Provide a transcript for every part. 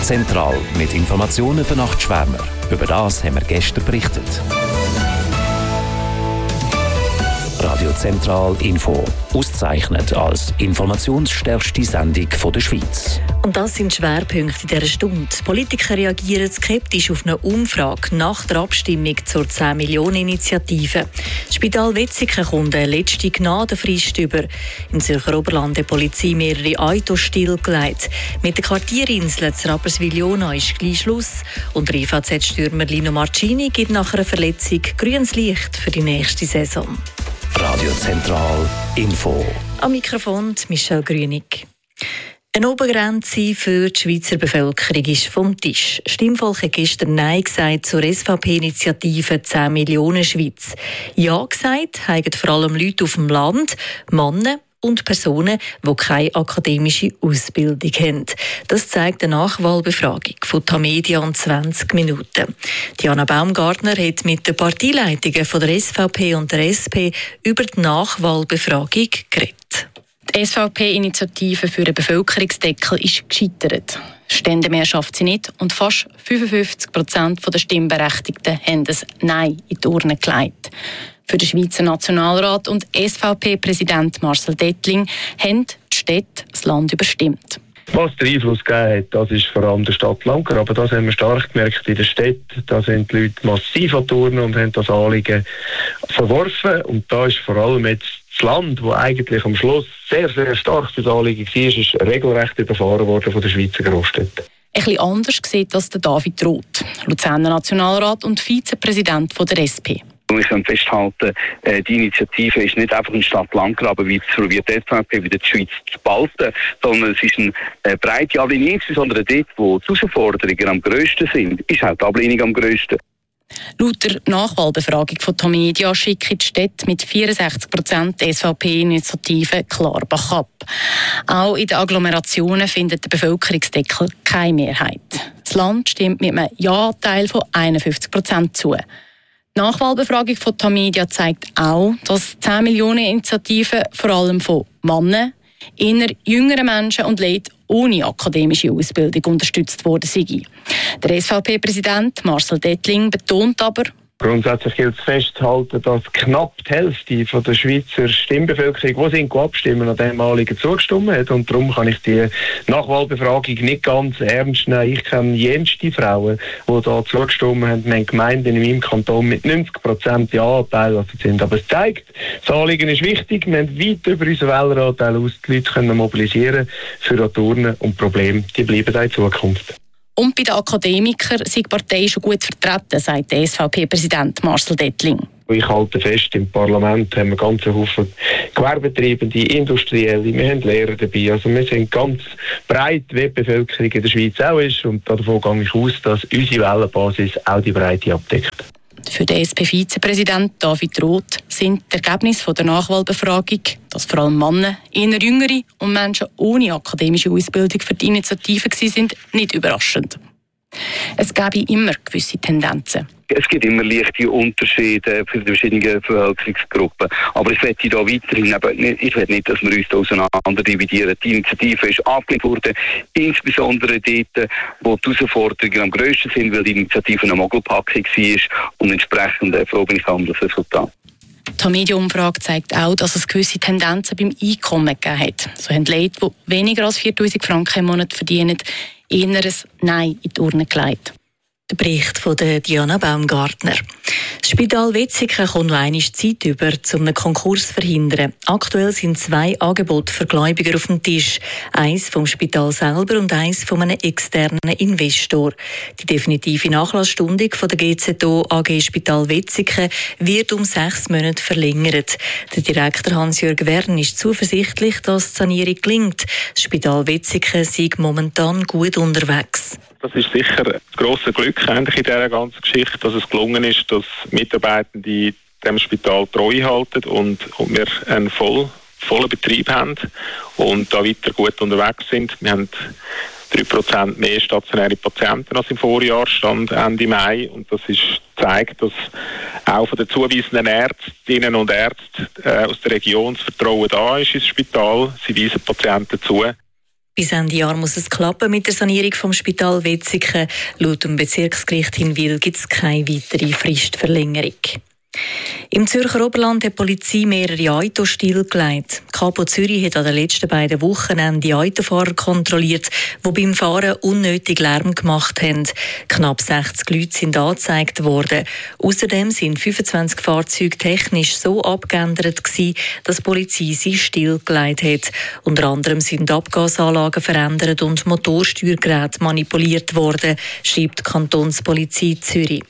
Zentral mit Informationen für Nachtschwärmer. Über das haben wir gestern berichtet. Radio Zentral Info. Ausgezeichnet als informationsstärkste Sendung der Schweiz. Und das sind Schwerpunkte in dieser Stunde. Politiker reagieren skeptisch auf eine Umfrage nach der Abstimmung zur 10-Millionen-Initiative. Das Spital Wetzikon kommt eine letzte Gnadenfrist über. Im Zürcher Oberland hat die Polizei mehrere Autos stillgelegt. Mit der Quartierinsel zu Rapperswil-Jona ist gleich Schluss. Und der IVZ-Stürmer Lino Marcini gibt nach einer Verletzung grünes Licht für die nächste Saison. Radio Zentral Info. Am Mikrofon Michelle Grünig. Eine Obergrenze für die Schweizer Bevölkerung ist vom Tisch. Stimmvolk hat gestern Nein gesagt zur SVP-Initiative 10 Millionen Schweiz. Ja gesagt haben vor allem Leute auf dem Land, Männer und Personen, die keine akademische Ausbildung haben. Das zeigt eine Nachwahlbefragung von Tamedia in 20 Minuten. Diana Baumgartner hat mit den Parteileitungen von der SVP und der SP über die Nachwahlbefragung geredet. Die SVP-Initiative für einen Bevölkerungsdeckel ist gescheitert. Ständemehr schafft sie nicht und fast 55% der Stimmberechtigten haben das Nein in die Urne gelegt. Für den Schweizer Nationalrat und SVP-Präsident Marcel Dettling haben die Städte das Land überstimmt. Was den Einfluss gegeben hat, das ist vor allem der Stadt Lanker. Aber das haben wir stark gemerkt in der Stadt. Da sind die Leute massiv an die Urne und haben das Anliegen verworfen. Und da ist vor allem jetzt das Land, das eigentlich am Schluss sehr, sehr stark für das Anliegen war, ist regelrecht überfahren worden von den Schweizer Großstädten. Ein bisschen anders sieht das der David Roth, Luzerner Nationalrat und Vizepräsident der SP. Wir müssen festhalten, die Initiative ist nicht einfach ein Stadt-Land-Graben, wie es probiert die SVP wieder die Schweiz zu behalten, sondern es ist eine breite Ablehnung, insbesondere dort, wo die Herausforderungen am grössten sind, ist auch die Ablehnung am grössten. Laut der Nachwahlbefragung von Tamedia schicken die Städte mit 64% die SVP-Initiative klar Bach ab. Auch in den Agglomerationen findet der Bevölkerungsdeckel keine Mehrheit. Das Land stimmt mit einem Ja-Teil von 51% zu. Die Nachwahlbefragung von Tamedia zeigt auch, dass 10-Millionen-Initiativen vor allem von Männern, eher jüngeren Menschen und Leuten ohne akademische Ausbildung unterstützt worden sei. Der SVP-Präsident Marcel Dettling betont aber, grundsätzlich gilt es festzuhalten, dass knapp die Hälfte von der Schweizer Stimmbevölkerung, die abstimmen, an diesem Anliegen zugestimmt hat. Und darum kann ich die Nachwahlbefragung nicht ganz ernst nehmen. Ich kenne jenste Frauen, die da zugestimmt haben. Wir haben Gemeinden in meinem Kanton mit 90% Ja-Anteil sind. Aber es zeigt, das Anliegen ist wichtig. Wir haben weit über unseren Wähleranteil aus die Leute können mobilisieren für die Urne und Probleme, die bleiben auch in Zukunft. Und bei den Akademikern sind die Partei schon gut vertreten, sagt der SVP-Präsident Marcel Dettling. Ich halte fest, im Parlament haben wir ganz Haufen Gewerbetreibende, Industrielle, wir haben Lehrer dabei. Also wir sind ganz breit, wie die Bevölkerung in der Schweiz auch ist. Und davon gehe ich aus, dass unsere Wählerbasis auch die Breite abdeckt. Für den SP-Vizepräsident David Roth sind die Ergebnisse der Nachwahlbefragung, dass vor allem Männer, eher Jüngere und Menschen ohne akademische Ausbildung für die Initiative waren, nicht überraschend. Es gäbe immer gewisse Tendenzen. Es gibt immer leichte Unterschiede für die verschiedenen Bevölkerungsgruppen. Aber ich möchte da weiterhin ich will nicht, dass wir uns da auseinander dividieren. Die Initiative ist abgelehnt worden, insbesondere dort, wo die Herausforderungen am grössten sind, weil die Initiative eine Mogelpackung war. Und entsprechend froh bin ich an das Resultat. Die Tamedia-Umfrage zeigt auch, dass es gewisse Tendenzen beim Einkommen gegeben hat. So haben Leute, die weniger als 4'000 Franken im Monat verdienen, eher ein Nein in die Urne gelegt. Der Bericht von Diana Baumgartner. Das Spital Wetzikon kommt noch einmal Zeit über, um einen Konkurs zu verhindern. Aktuell sind 2 Angebote für Gläubiger auf dem Tisch. Eins vom Spital selber und eins von einem externen Investor. Die definitive Nachlassstundung von der GZO AG Spital Wetzikon wird um 6 Monate verlängert. Der Direktor Hans-Jörg Wern ist zuversichtlich, dass die Sanierung gelingt. Das Spital Wetzikon sei momentan gut unterwegs. Das ist sicher das grosse Glück eigentlich in dieser ganzen Geschichte, dass es gelungen ist, dass Mitarbeitende dem Spital treu halten und wir einen vollen Betrieb haben und da weiter gut unterwegs sind. Wir haben 3% mehr stationäre Patienten als im Vorjahr, Stand Ende Mai. Und das zeigt, dass auch von den zuweisenden Ärztinnen und Ärzten aus der Region das Vertrauen da ist ins Spital. Sie weisen Patienten zu. Bis Ende Jahr muss es klappen mit der Sanierung vom Spital Wetzikon. Laut dem Bezirksgericht Hinwil gibt es keine weitere Fristverlängerung. Im Zürcher Oberland hat die Polizei mehrere Autos stillgelegt. Kapo Zürich hat an den letzten beiden Wochenenden Autofahrer kontrolliert, die beim Fahren unnötig Lärm gemacht haben. Knapp 60 Leute sind angezeigt worden. Außerdem sind 25 Fahrzeuge technisch so abgeändert gewesen, dass die Polizei sie stillgelegt hat. Unter anderem sind Abgasanlagen verändert und Motorsteuergeräte manipuliert worden, schreibt die Kantonspolizei Zürich.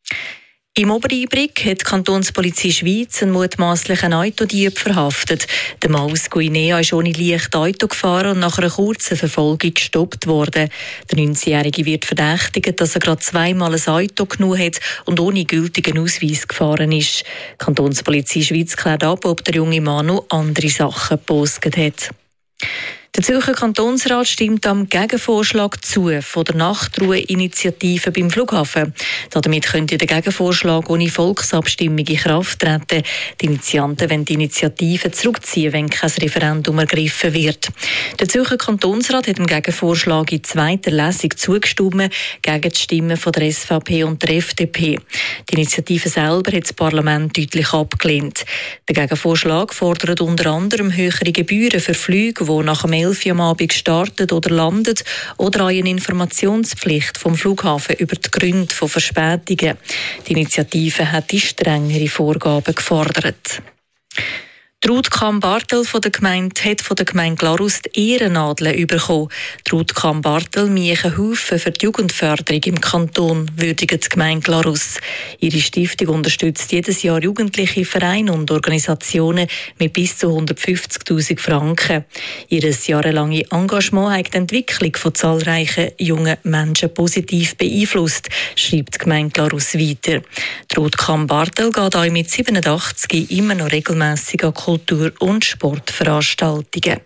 Im Oberrheinbrück hat die Kantonspolizei Schweiz einen mutmaßlichen Autodieb verhaftet. Der Mann aus Guinea ist ohne Licht Auto gefahren und nach einer kurzen Verfolgung gestoppt worden. Der 19-Jährige wird verdächtigt, dass er gerade zweimal ein Auto genommen hat und ohne gültigen Ausweis gefahren ist. Die Kantonspolizei Schweiz klärt ab, ob der junge Mann noch andere Sachen gepostet hat. Der Zürcher Kantonsrat stimmt am Gegenvorschlag zu von der Nachtruhe-Initiative beim Flughafen. Damit könnte der Gegenvorschlag ohne Volksabstimmung in Kraft treten. Die Initianten wollen die Initiative zurückziehen, wenn kein Referendum ergriffen wird. Der Zürcher Kantonsrat hat dem Gegenvorschlag in zweiter Lesung zugestimmt, gegen die Stimmen von der SVP und der FDP. Die Initiative selber hat das Parlament deutlich abgelehnt. Der Gegenvorschlag fordert unter anderem höhere Gebühren für Flüge, die nach dem 11 Uhr am Abend startet oder landet, oder eine Informationspflicht vom Flughafen über die Gründe von Verspätungen. Die Initiative hat die strengere Vorgaben gefordert. Ruth Kambartel von der Gemeinde hat von der Gemeinde Glarus die Ehrennadeln bekommen. Ruth Kambartel Miechen Haufen für die Jugendförderung im Kanton würdigt die Gemeinde Glarus. Ihre Stiftung unterstützt jedes Jahr jugendliche Vereine und Organisationen mit bis zu 150'000 Franken. Ihr jahrelanges Engagement hat die Entwicklung von zahlreichen jungen Menschen positiv beeinflusst, schreibt die Gemeinde Glarus weiter. Ruth Kambartel geht auch mit 87 immer noch regelmässig an Kultur- und Sportveranstaltungen.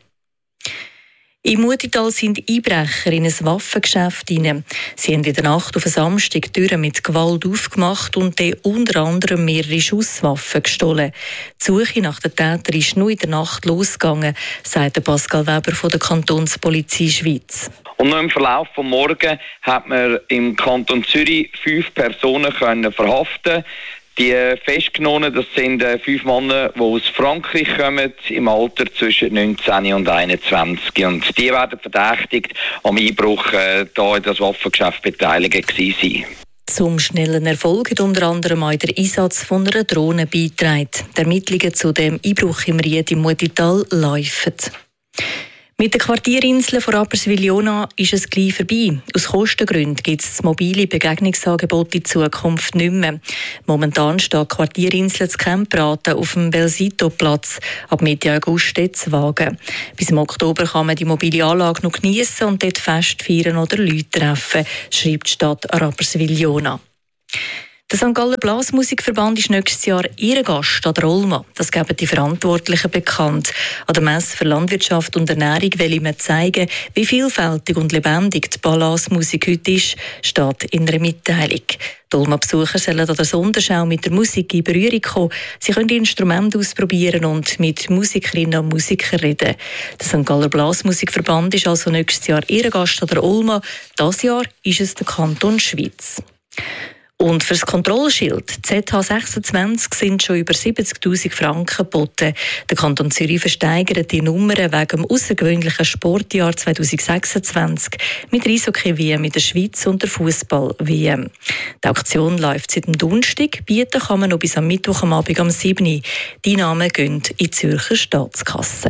Im Mutital sind Einbrecher in ein Waffengeschäft hinein. Sie haben in der Nacht auf einen Samstag die Türen mit Gewalt aufgemacht und unter anderem mehrere Schusswaffen gestohlen. Die Suche nach den Tätern ist nur in der Nacht losgegangen, sagt Pascal Weber von der Kantonspolizei Schweiz. Und noch im Verlauf des Morgens hat man im Kanton Zürich 5 Personen verhaften. Die festgenommen, das sind 5 Männer, die aus Frankreich kommen, im Alter zwischen 19 und 21. Und die werden verdächtigt, am Einbruch hier in das Waffengeschäft beteiligt gewesen sein. Zum schnellen Erfolg hat unter anderem auch der Einsatz von einer Drohne beigetragen. Die Ermittlungen zu dem Einbruch im Ried im Mutital laufen. Mit den Quartierinseln von Rapperswil-Jona ist es gleich vorbei. Aus Kostengründen gibt es das mobile Begegnungsangebot in Zukunft nicht mehr. Momentan steht die Quartierinsel zu Kempraten auf dem Belsito-Platz. Ab Mitte August zu Wagen. Bis im Oktober kann man die mobile Anlage noch geniessen und dort Fest feiern oder Leute treffen, schreibt die Stadt Rapperswil-Jona. Der St. Galler Blasmusikverband ist nächstes Jahr Ehrengast an der Olma. Das geben die Verantwortlichen bekannt. An der Messe für Landwirtschaft und Ernährung will man zeigen, wie vielfältig und lebendig die Blasmusik heute ist, steht in einer Mitteilung. Die Olma-Besucher sollen an der Sonderschau mit der Musik in Berührung kommen. Sie können Instrumente ausprobieren und mit Musikerinnen und Musikern reden. Der St. Galler Blasmusikverband ist also nächstes Jahr Ehrengast an der Olma. Dieses Jahr ist es der Kanton Schweiz. Und für das Kontrollschild ZH26 sind schon über 70'000 Franken geboten. Der Kanton Zürich versteigert die Nummern wegen dem außergewöhnlichen Sportjahr 2026 mit der Eishockey-WM in der Schweiz und der Fußball-WM. Die Auktion läuft seit dem Donnerstag. Bieten kann man noch bis am Mittwoch am Abend am 7 Uhr. Die Namen gehen in die Zürcher Staatskasse.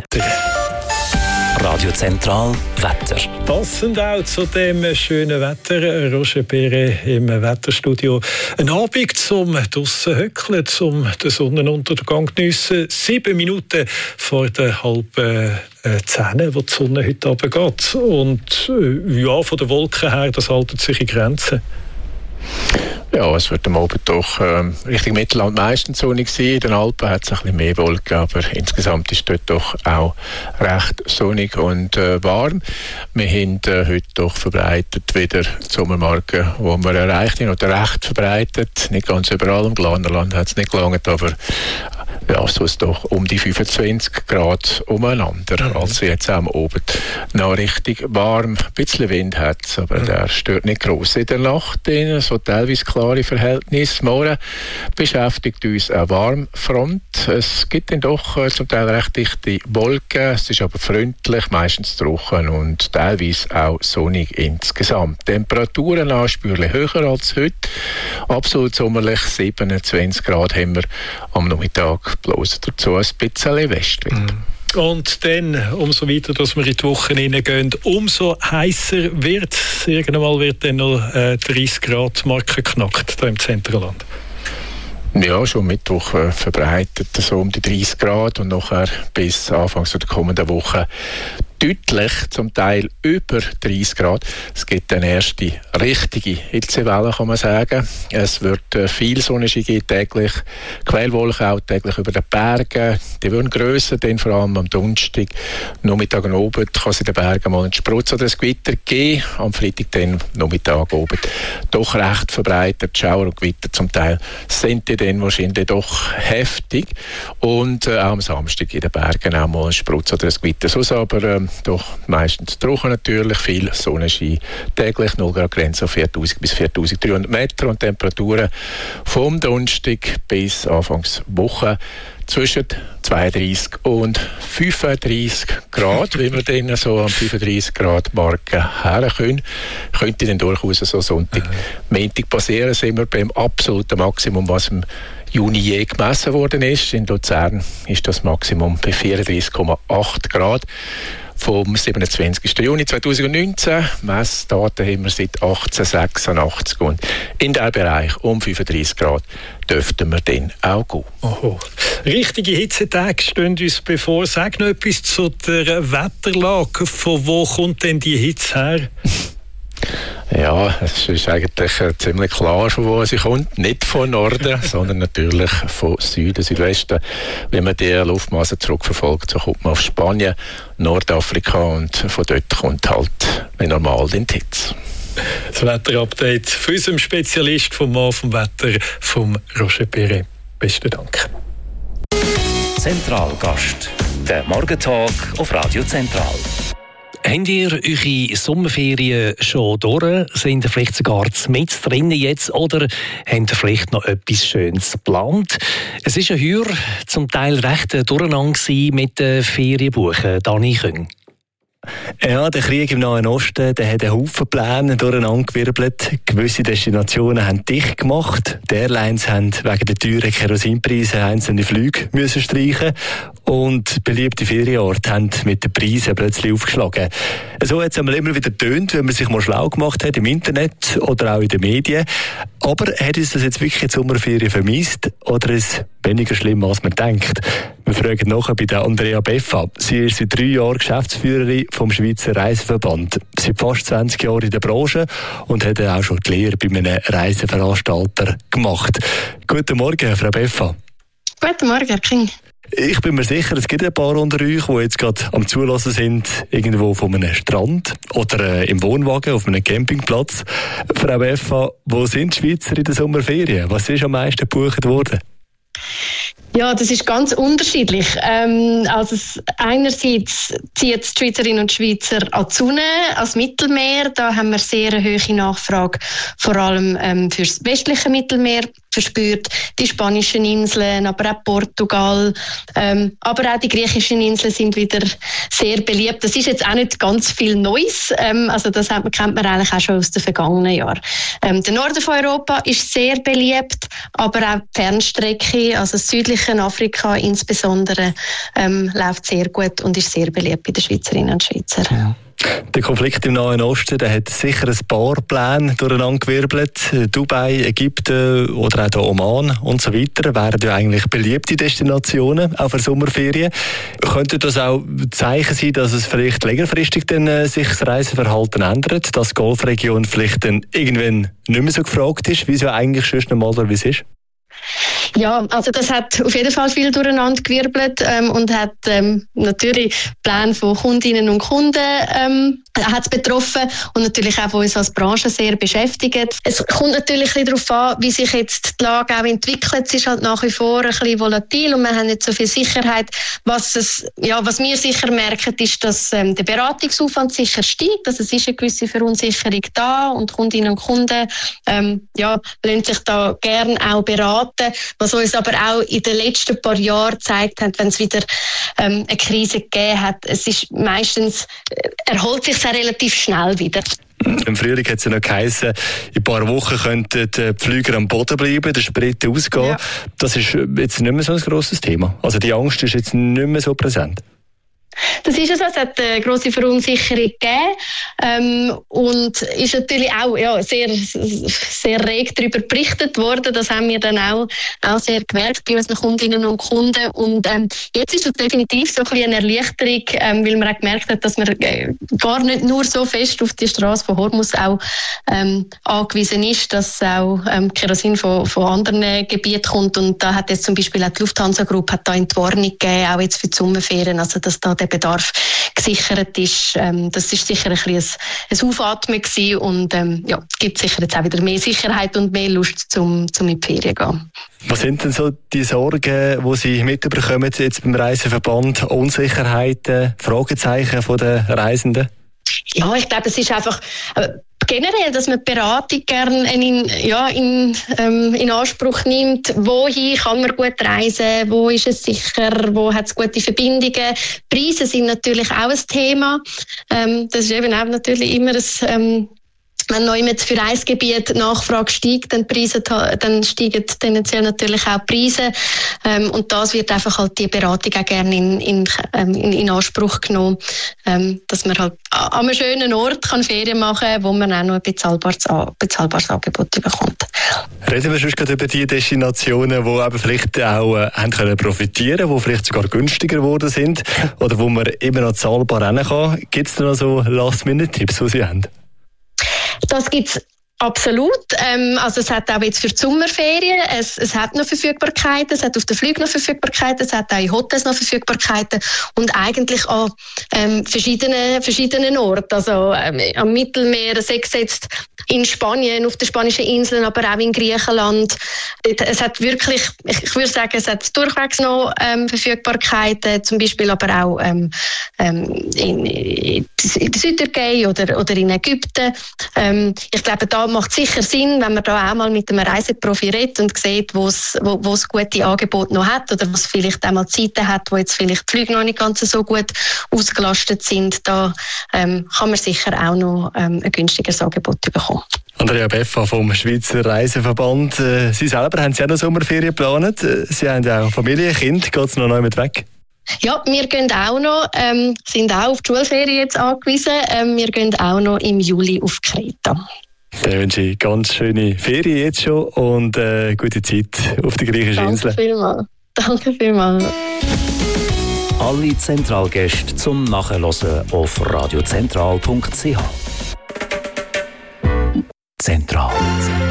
Radio Zentral Wetter. Passend auch zu dem schönen Wetter, Roger Perret im Wetterstudio. Ein Abend zum draussen hückeln, zum den Sonnenuntergang geniessen. 7 Minuten vor der halben 10, wo die Sonne heute Abend geht. Und ja, von den Wolken her, das haltet sich in Grenzen. Ja, es wird am Abend doch Richtung Mittelland meistens sonnig sein. In den Alpen hat es ein bisschen mehr Wolken, aber insgesamt ist dort doch auch recht sonnig und warm. Wir haben heute doch verbreitet wieder die Sommermarken, die wir erreicht haben, oder recht verbreitet. Nicht ganz überall, im Glarnerland hat es nicht gelangt, aber ja, so ist doch um die 25 Grad umeinander. Also jetzt am Abend noch richtig warm. Ein bisschen Wind hat es, aber der stört nicht gross. In der Nacht so teilweise klare Verhältnisse. Morgen beschäftigt uns eine Warmfront. Es gibt dann doch zum Teil recht dichte Wolken. Es ist aber freundlich, meistens trocken und teilweise auch sonnig insgesamt. Temperaturen anspürlich höher als heute. Absolut sommerlich 27 Grad haben wir am Nachmittag, bloß dazu ein bisschen Westwind. Und dann, umso weiter, dass wir in die Woche hineingehen, umso heißer wird es. Irgendwann wird dann noch 30 Grad Marke geknackt hier im Zentralland. Ja, schon Mittwoch verbreitet so um die 30 Grad und nachher bis Anfang der kommenden Woche deutlich, zum Teil über 30 Grad. Es gibt eine erste richtige Hitzewelle, kann man sagen. Es wird viel Sonnenschein geben täglich, Quellwolken auch täglich über den Bergen. Die werden grösser, dann vor allem am Donnerstag, Nachmittag und Abend kann es in den Bergen mal einen Sprutz oder ein Gewitter geben. Am Freitag dann Nachmittag, Abend doch recht verbreitet. Schauer und Gewitter zum Teil sind die dann wahrscheinlich doch heftig. Und auch am Samstag in den Bergen auch mal ein Sprutz oder ein Gewitter. Sonst aber doch meistens trocken natürlich, viel Sonnenschein. Täglich 0 Grad Grenze auf 4000 bis 4300 Meter und Temperaturen vom Donnerstag bis Anfangswoche zwischen 32 und 35 Grad, wie wir dann so am 35 Grad Marke herkommen. Könnte dann durchaus so Sonntag, Montag passieren, sind wir beim absoluten Maximum, was im Juni je gemessen worden ist. In Luzern ist das Maximum bei 34,8 Grad. Vom 27. Juni 2019. Messdaten haben wir seit 1886 und in diesem Bereich um 35 Grad dürften wir dann auch gehen. Oho. Richtige Hitzetage stehen uns bevor. Sag noch etwas zu der Wetterlage. Von wo kommt denn die Hitze her? Ja, es ist eigentlich ziemlich klar, von wo sie kommt. Nicht von Norden, sondern natürlich von Süden, Südwesten. Wenn man die Luftmasse zurückverfolgt, so kommt man auf Spanien, Nordafrika und von dort kommt halt wie normal die Hitze. Das Wetterupdate von unserem Spezialist vom Mann vom Wetter, vom Roger Perret. Besten Dank. Zentralgast, der Morgentalk auf Radio Zentral. Habt ihr eure Sommerferien schon durch? Sind ihr vielleicht sogar mit drinnen jetzt oder habt ihr vielleicht noch etwas Schönes geplant? Es war ja heuer zum Teil recht durcheinander mit den Ferienbuchen. Dani Küng. Ja, der Krieg im Nahen Osten, der hat einen Haufen Pläne durcheinandergewirbelt. Gewisse Destinationen haben dicht gemacht. Die Airlines haben wegen der teuren Kerosinpreise einzelne Flüge müssen streichen. Und beliebte Ferienorte haben mit den Preisen plötzlich aufgeschlagen. So hat es einmal immer wieder getönt, wenn man sich mal schlau gemacht hat im Internet oder auch in den Medien. Aber hat uns das jetzt wirklich die Sommerferien vermisst oder ist es weniger schlimm, als man denkt? Wir fragen nachher bei der Andrea Beffa. Sie ist seit 3 Jahren Geschäftsführerin vom Schweizer Reiseverband. Seit fast 20 Jahren in der Branche und hat auch schon die Lehre bei einem Reiseveranstalter gemacht. Guten Morgen, Frau Beffa. Guten Morgen, Herr King. Ich bin mir sicher, es gibt ein paar unter euch, die jetzt gerade am Zulassen sind, irgendwo von einem Strand oder im Wohnwagen auf einem Campingplatz. Frau Beffa, wo sind die Schweizer in der Sommerferien? Was ist am meisten gebucht worden? Ja, das ist ganz unterschiedlich. Also einerseits ziehen die Schweizerinnen und Schweizer an die Sonne, ans Mittelmeer. Da haben wir sehr eine hohe Nachfrage, vor allem für das westliche Mittelmeer verspürt. Die spanischen Inseln, aber auch Portugal, aber auch die griechischen Inseln sind wieder sehr beliebt. Das ist jetzt auch nicht ganz viel Neues. Also das kennt man eigentlich auch schon aus den vergangenen Jahren. Der Norden von Europa ist sehr beliebt, aber auch die Fernstrecke, also das südliche Afrika insbesondere, läuft sehr gut und ist sehr beliebt bei den Schweizerinnen und Schweizern. Ja. Der Konflikt im Nahen Osten, der hat sicher ein paar Pläne durcheinandergewirbelt. Dubai, Ägypten oder auch der Oman und so weiter wären ja eigentlich beliebte Destinationen, auch für Sommerferien. Könnte das auch Zeichen sein, dass es vielleicht längerfristig dann sich das Reiseverhalten ändert, dass die Golfregion vielleicht dann irgendwann nicht mehr so gefragt ist, wie es ja eigentlich schon normalerweise ist? Ja, also das hat auf jeden Fall viel durcheinander gewirbelt und hat natürlich Pläne von Kundinnen und Kunden hat's betroffen und natürlich auch, wo uns als Branche sehr beschäftigt. Es kommt natürlich ein bisschen darauf an, wie sich jetzt die Lage auch entwickelt. Es ist halt nach wie vor ein bisschen volatil und wir haben nicht so viel Sicherheit. Was wir sicher merken, ist, dass der Beratungsaufwand sicher steigt. Also es ist eine gewisse Verunsicherung da und Kundinnen und Kunden lassen sich da gerne auch beraten. Was uns aber auch in den letzten paar Jahren gezeigt hat, wenn es wieder eine Krise gegeben hat, es ist meistens erholt sich sehr relativ schnell wieder. Im Frühling hat es ja noch geheißen, in ein paar Wochen könnten die Flüger am Boden bleiben, der Sprit ausgehen. Ja. Das ist jetzt nicht mehr so ein grosses Thema. Also die Angst ist jetzt nicht mehr so präsent. Das ist es. Es hat eine grosse Verunsicherung gegeben und ist natürlich auch sehr, sehr reg darüber berichtet worden. Das haben wir dann auch sehr gemerkt bei unseren Kundinnen und Kunden. Und jetzt ist es definitiv so ein bisschen eine Erleichterung, weil man auch gemerkt hat, dass man gar nicht nur so fest auf die Straße von Hormuz auch angewiesen ist, dass auch Kerosin von anderen Gebieten kommt. Und da hat jetzt zum Beispiel auch die Lufthansa Group hat da Entwarnung gegeben, auch jetzt für die Sommerferien, also dass da der Bedarf gesichert ist. Das ist sicher ein bisschen ein Aufatmen gewesen und gibt sicher jetzt auch wieder mehr Sicherheit und mehr Lust zum in die Ferien gehen. Was sind denn so die Sorgen, die Sie mitbekommen jetzt beim Reiseverband? Unsicherheiten, Fragezeichen von den Reisenden? Ja, ich glaube, es ist einfach generell, dass man die Beratung gerne in Anspruch nimmt. Wohin kann man gut reisen? Wo ist es sicher? Wo hat es gute Verbindungen? Preise sind natürlich auch ein Thema. Das ist eben auch natürlich immer ein wenn neu für ein Gebiet die Nachfrage steigt, dann steigen tendenziell natürlich auch die Preise. Und das wird einfach halt die Beratung auch gerne in Anspruch genommen, dass man halt an einem schönen Ort kann Ferien machen kann, wo man auch noch ein bezahlbares Angebot bekommt. Reden wir schon gerade über die Destinationen, die eben vielleicht auch haben können profitieren, die vielleicht sogar günstiger geworden sind oder wo man immer noch zahlbar hin kann. Gibt es da noch so Last-Minute-Tipps, die Sie haben? Das gibt's absolut. Also es hat auch jetzt für die Sommerferien, es hat noch Verfügbarkeiten, es hat auf den Flügen noch Verfügbarkeiten, es hat auch in Hotels noch Verfügbarkeiten und eigentlich an verschiedenen Orten. Also am Mittelmeer, sei es jetzt in Spanien, auf den spanischen Inseln, aber auch in Griechenland. Es hat wirklich, ich würde sagen, es hat durchwegs noch Verfügbarkeiten, zum Beispiel aber auch in der Südtürkei oder in Ägypten. Ich glaube, da macht sicher Sinn, wenn man da auch mal mit einem Reiseprofi redet und sieht, wo es gute Angebote noch hat oder was vielleicht auch mal Zeiten hat, wo jetzt vielleicht die Flüge noch nicht ganz so gut ausgelastet sind. Da kann man sicher auch noch ein günstigeres Angebot bekommen. Andrea Beffa vom Schweizer Reiseverband. Sie selber haben ja noch Sommerferien geplant. Sie haben ja auch Familie, Kind. Geht es noch mit weg? Ja, wir gehen auch noch, sind auch auf die Schulferien jetzt angewiesen. Wir gehen auch noch im Juli auf Kreta. Dann wünsche ich ganz schöne Ferien jetzt schon und gute Zeit auf der griechischen Insel. Danke vielmals. Alle Zentralgäste zum Nachhören auf radiozentral.ch. Zentral.